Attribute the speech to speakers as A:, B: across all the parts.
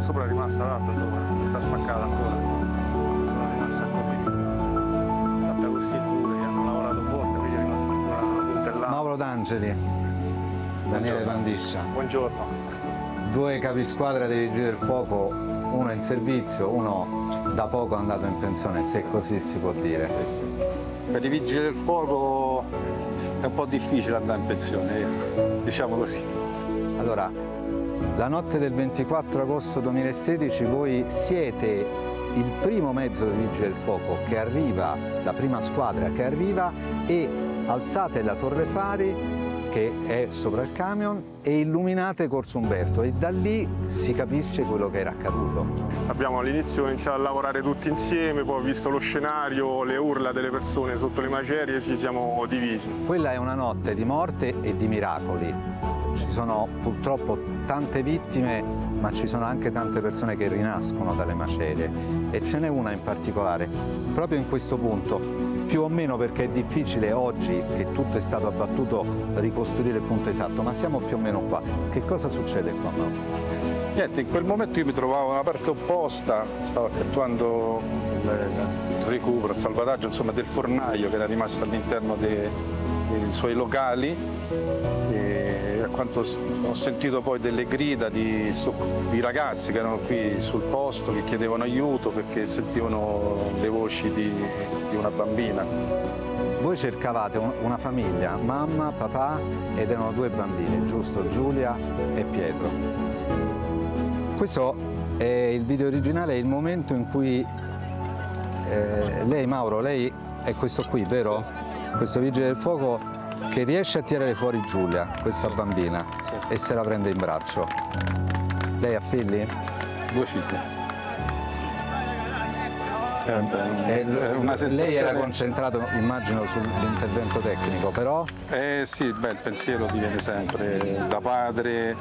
A: sopra è rimasta l'altra sopra, tutta spaccata ancora. Non è rimasta così. Sappia così pure, che hanno lavorato forte, quindi è rimasta ancora puntellata.
B: Mauro D'Angeli, Daniele Landiscia.
A: Buongiorno.
B: Due capisquadra dei Vigili del Fuoco, uno in servizio, uno da poco è andato in pensione, se così si può dire.
C: Per i Vigili del Fuoco è un po' difficile andare in pensione, diciamo così.
B: Allora, la notte del 24 agosto 2016 voi siete il primo mezzo dei Vigili del Fuoco che arriva, la prima squadra che arriva, e alzate la torre fari che è sopra il camion e illuminate Corso Umberto, e da lì si capisce quello che era accaduto.
A: Abbiamo all'inizio iniziato a lavorare tutti insieme, poi visto lo scenario, le urla delle persone sotto le macerie, ci siamo divisi.
B: Quella è una notte di morte e di miracoli. Ci sono purtroppo tante vittime, ma ci sono anche tante persone che rinascono dalle macerie, e ce n'è una in particolare, proprio in questo punto. Più o meno, perché è difficile oggi che tutto è stato abbattuto ricostruire il punto esatto, ma siamo più o meno qua. Che cosa succede qua, Mauro?
C: Niente, in quel momento io mi trovavo nella parte opposta, stavo effettuando il recupero, il salvataggio, insomma, del fornaio che era rimasto all'interno dei suoi locali, e a quanto ho sentito poi delle grida di ragazzi che erano qui sul posto, che chiedevano aiuto perché sentivano le voci di una bambina.
B: Voi cercavate una famiglia, mamma, papà, ed erano due bambini, giusto? Giulia e Pietro. Questo è il video originale, è il momento in cui lei, Mauro, lei è questo qui, vero? Sì. Questo Vigile del Fuoco che riesce a tirare fuori Giulia, questa bambina, e se la prende in braccio. Lei ha figli?
C: 2 figli. Una sensazione...
B: Lei era concentrato, immagino, sull'intervento tecnico, però?
C: Sì, il pensiero ti viene sempre da padre.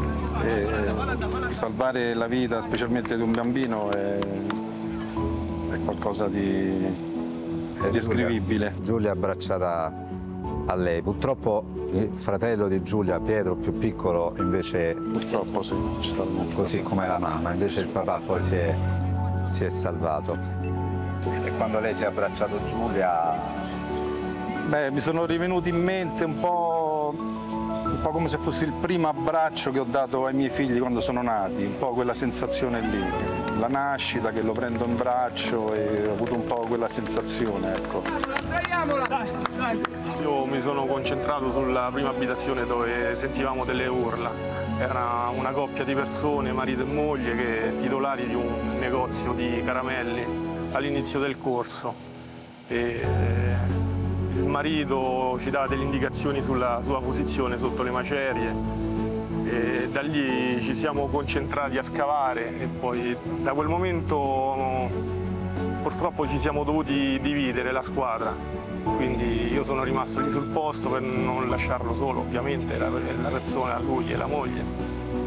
C: Salvare la vita, specialmente di un bambino, è qualcosa di indescrivibile.
B: Giulia abbracciata a lei. Purtroppo il fratello di Giulia, Pietro, più piccolo, invece...
C: Purtroppo sì, ci sta
B: così come la mamma, invece il papà poi si è salvato. E quando lei si è abbracciato Giulia...
C: Beh, mi sono rivenuti in mente un po' come se fosse il primo abbraccio che ho dato ai miei figli quando sono nati, un po' quella sensazione lì, la nascita, che lo prendo in braccio, e ho avuto un po' quella sensazione, ecco.
A: Io mi sono concentrato sulla prima abitazione dove sentivamo delle urla. Era una coppia di persone, marito e moglie, che titolari di un negozio di caramelli all'inizio del corso. Il marito ci dava delle indicazioni sulla sua posizione sotto le macerie, e da lì ci siamo concentrati a scavare, e poi da quel momento purtroppo ci siamo dovuti dividere la squadra, quindi io sono rimasto lì sul posto per non lasciarlo solo, ovviamente la persona, lui e la moglie.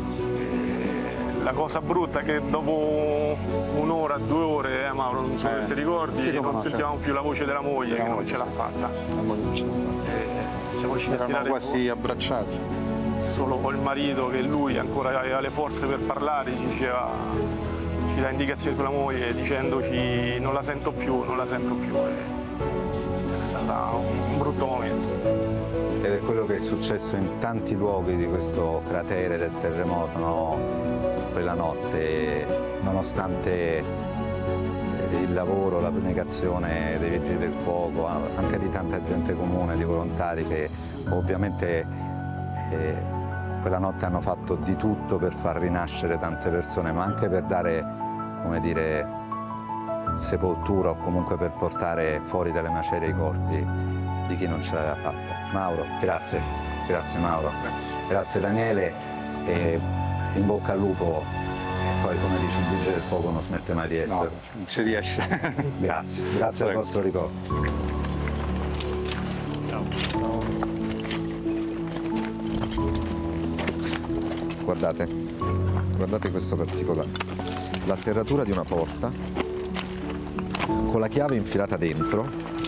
A: La cosa brutta è che dopo un'ora, 2 ore, Mauro, non so se ti ricordi,
C: sì,
A: non sentivamo più la voce della moglie, che non ce l'ha fatta. Siamo riusciti a tirare
C: quasi abbracciati.
A: Solo col marito, che lui ancora aveva le forze per parlare, ci dà indicazioni sulla moglie dicendoci non la sento più, non la sento più. È stato un brutto momento.
B: Ed è quello che è successo in tanti luoghi di questo cratere del terremoto, no? Quella notte, nonostante il lavoro, l'abnegazione dei Vigili del Fuoco, anche di tanta gente comune, di volontari che ovviamente quella notte hanno fatto di tutto per far rinascere tante persone, ma anche per dare, come dire, sepoltura, o comunque per portare fuori dalle macerie i corpi di chi non ce l'aveva fatta. Mauro, grazie. Grazie Mauro. Grazie Daniele, e in bocca al lupo, e poi, come dice un Vigile del Fuoco, non smette mai di essere.
C: No, non ci riesce.
B: Grazie al vostro ricordo. Guardate questo particolare. La serratura di una porta con la chiave infilata dentro,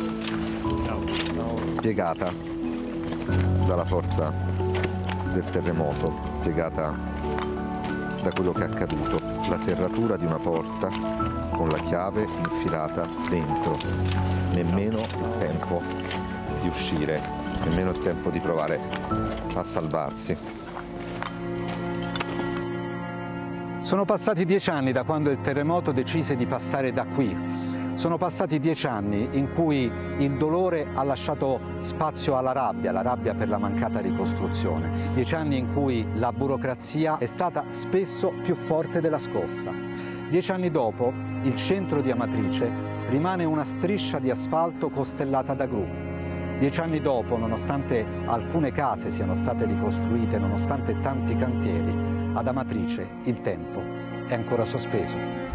B: piegata dalla forza del terremoto, piegata da quello che è accaduto. la serratura di una porta con la chiave infilata dentro, nemmeno il tempo di uscire, nemmeno il tempo di provare a salvarsi.
D: Sono passati 10 anni da quando il terremoto decise di passare da qui. Sono passati 10 anni in cui il dolore ha lasciato spazio alla rabbia per la mancata ricostruzione. 10 anni in cui la burocrazia è stata spesso più forte della scossa. 10 anni dopo, il centro di Amatrice rimane una striscia di asfalto costellata da gru. 10 anni dopo, nonostante alcune case siano state ricostruite, nonostante tanti cantieri, ad Amatrice il tempo è ancora sospeso.